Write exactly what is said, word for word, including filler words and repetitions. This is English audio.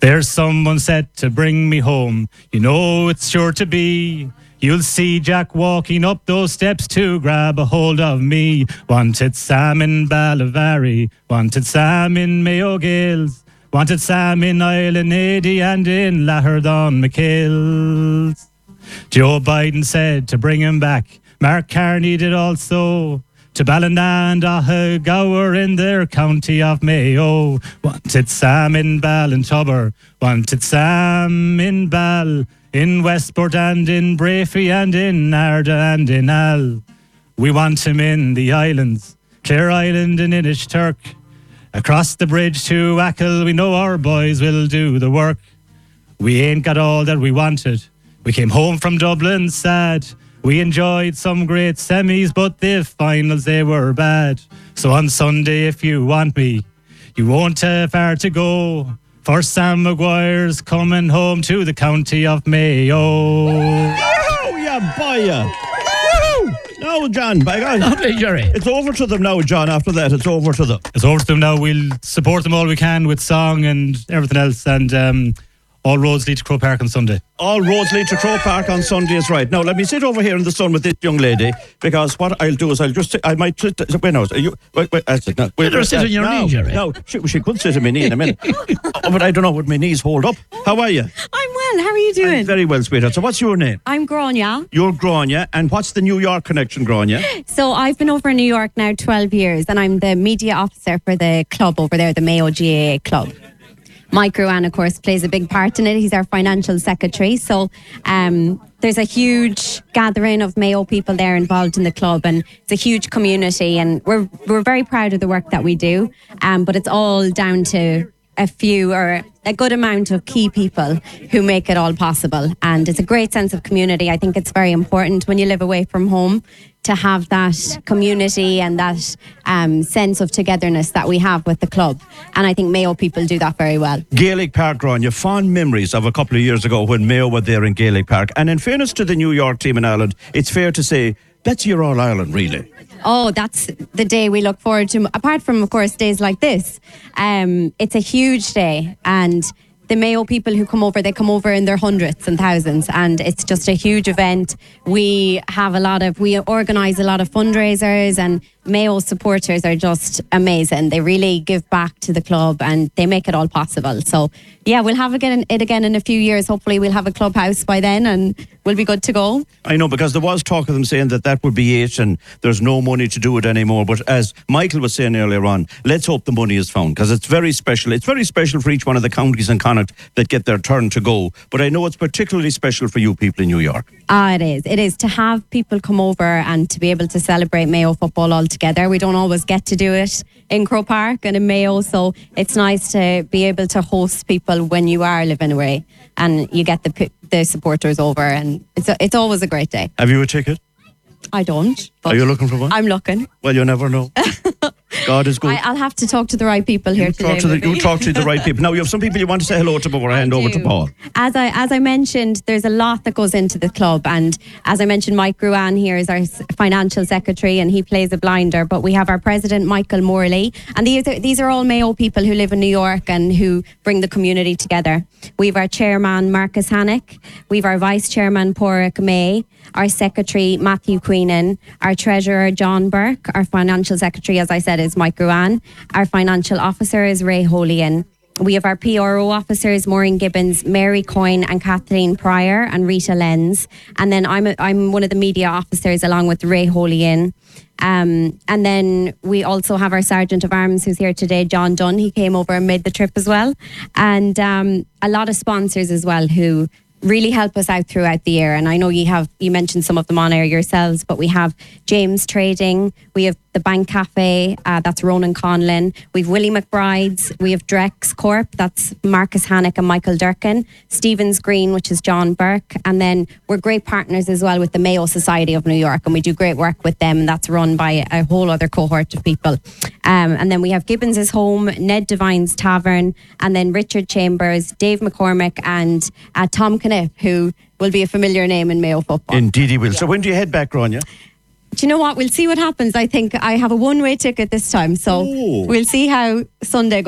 There's someone set to bring me home. You know it's sure to be. You'll see Jack walking up those steps to grab a hold of me. Wanted Sam in Ballavary, wanted Sam in Mayo Gills, wanted Sam in Island Nady and in Laherdon McKills. Joe Biden said to bring him back. Mark Carney did also. To Ballina and Gower in their county of Mayo. Wanted Sam in Ballintubber, wanted Sam in Ball, in Westport and in Brafey and in Arda and in Al. We want him in the islands, Clare Island and Inishturk. Across the bridge to Achill, we know our boys will do the work. We ain't got all that we wanted. We came home from Dublin sad. We enjoyed some great semis, but the finals, they were bad. So on Sunday, if you want me, you won't have far to go. For Sam Maguire's coming home to the county of Mayo. Oh, yeah, boy, yeah. No, John, by God. Lovely, Jerry. It's over to them now, John. After that, it's over to them. It's over to them now. We'll support them all we can with song and everything else. And um, all roads lead to Croke Park on Sunday. All roads lead to Croke Park on Sunday is right. Now, let me sit over here in the sun with this young lady, because what I'll do is I'll just, I might, sit, wait, no, you, wait, wait, I'll sit, no, wait, Let her sit on your no, knee, Jerry. No, she, she could sit on my knee in a minute. Oh, but I don't know what my knees hold up. How are you? I'm well. How are you doing? I'm very well, sweetheart. So what's your name? I'm Grania. You're Grania. And what's the New York connection, Grania? So I've been over in New York now twelve years, and I'm the media officer for the club over there, the Mayo G A A club. Mike Ruan, of course, plays a big part in it. He's our financial secretary. So um, there's a huge gathering of Mayo people there involved in the club, and it's a huge community, and we're we're very proud of the work that we do. Um, but it's all down to a few or a good amount of key people who make it all possible. And it's a great sense of community. I think it's very important when you live away from home to have that community and that um, sense of togetherness that we have with the club. And I think Mayo people do that very well. Gaelic Park, Grania, fond memories of a couple of years ago when Mayo were there in Gaelic Park. And in fairness to the New York team in Ireland, it's fair to say that's your All Ireland, really. Oh, that's the day we look forward to. Apart from, of course, days like this, um, it's a huge day. And the Mayo people who come over, they come over in their hundreds and thousands, and it's just a huge event. We have a lot of, we organise a lot of fundraisers, and Mayo supporters are just amazing. They really give back to the club and they make it all possible. So yeah, we'll have again, it again in a few years. Hopefully we'll have a clubhouse by then and we'll be good to go. I know, because there was talk of them saying that that would be it and there's no money to do it anymore. But as Michael was saying earlier on, let's hope the money is found, because it's very special. It's very special for each one of the counties in Connacht that get their turn to go. But I know it's particularly special for you people in New York. Ah, it is. It is to have people come over and to be able to celebrate Mayo football all together. We don't always get to do it in Croke Park and in Mayo, so it's nice to be able to host people when you are living away and you get the the supporters over, and it's a, it's always a great day. Have you a ticket? I don't. Are you looking for one? I'm looking. Well, you never know. God is good. I, I'll have to talk to the right people here you today. Talk to the, you talk to the right people. Now, you have some people you want to say hello to before I hand over to Paul. As I as I mentioned, there's a lot that goes into the club, and as I mentioned, Mike Ruan here is our financial secretary, and he plays a blinder. But we have our president, Michael Morley, and these are, these are all Mayo people who live in New York and who bring the community together. We have our chairman, Marcus Hannock. We have our vice chairman, Porrick May. Our secretary, Matthew Queenan. Our treasurer, John Burke. Our financial secretary, as I said, is Mike Ruan. Our financial officer is Ray Holian. We have our P R O officers, Maureen Gibbons, Mary Coyne and Kathleen Pryor and Rita Lenz. And then I'm a, I'm one of the media officers along with Ray Holian. Um, and then we also have our Sergeant of Arms who's here today, John Dunn. He came over and made the trip as well. And um, a lot of sponsors as well who really help us out throughout the year. And I know you have, you mentioned some of them on air yourselves, but we have James Trading, we have the Bank Cafe, uh, that's Ronan Conlon, we have Willie McBride's, we have Drex Corp, that's Marcus Hannock and Michael Durkin, Stevens Green, which is John Burke, and then we're great partners as well with the Mayo Society of New York, and we do great work with them, and that's run by a whole other cohort of people. Um, and then we have Gibbons' Home, Ned Devine's Tavern, and then Richard Chambers, Dave McCormick, and uh, Tom Knipp, who will be a familiar name in Mayo football. Indeed he will. Yeah. So when do you head back, Grania? Do you know what? We'll see what happens. I think I have a one-way ticket this time, so Ooh. We'll see how Sunday goes.